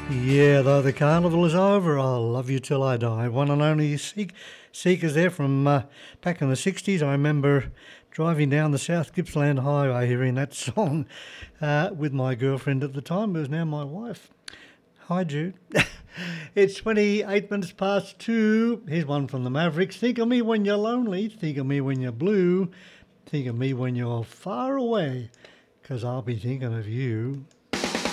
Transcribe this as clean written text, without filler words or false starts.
Yeah, though the carnival is over, I'll love you till I die. One and only Seekers there from back in the 60s. I remember driving down the South Gippsland Highway hearing that song with my girlfriend at the time, who is now my wife. Hi, Jude. It's 28 minutes past 2. Here's one from the Mavericks. Think of me when you're lonely. Think of me when you're blue. Think of me when you're far away, 'cause I'll be thinking of you.